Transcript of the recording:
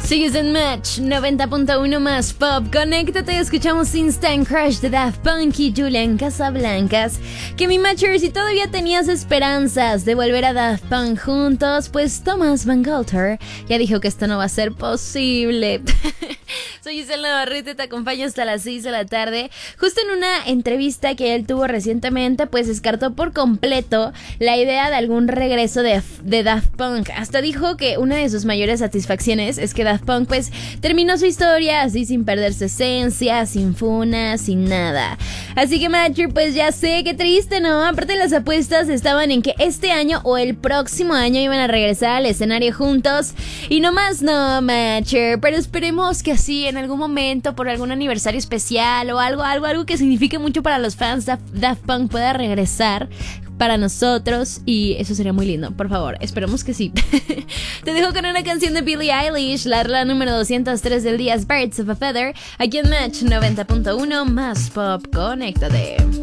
Sigues en Match 90.1 más Pop. Conéctate, escuchamos Instant Crush de Daft Punk y Julian Casablancas. Que mi Matcher, si todavía tenías esperanzas de volver a Daft Punk juntos, pues Thomas Van Galter ya dijo que esto no va a ser posible. Soy Giselle Navarrete, te acompaño hasta las 6 de la tarde. Justo en una entrevista que él tuvo recientemente, pues descartó por completo la idea de algún regreso de Daft Punk. Hasta dijo que una de sus mayores satisfacciones es que Daft Punk pues terminó su historia así sin perder su esencia, sin funas, sin nada. Así que Matcher, pues ya sé, qué triste, ¿no? Aparte las apuestas estaban en que este año o el próximo año iban a regresar al escenario juntos. Y no más no, Matcher, pero esperemos que así en algún momento, por algún aniversario especial o algo que signifique mucho para los fans, Daft Punk pueda regresar para nosotros, y eso sería muy lindo, por favor, esperemos que sí. Te dejo con una canción de Billie Eilish, la número 203 del día es Birds of a Feather, aquí en Match 90.1 más Pop, conéctate.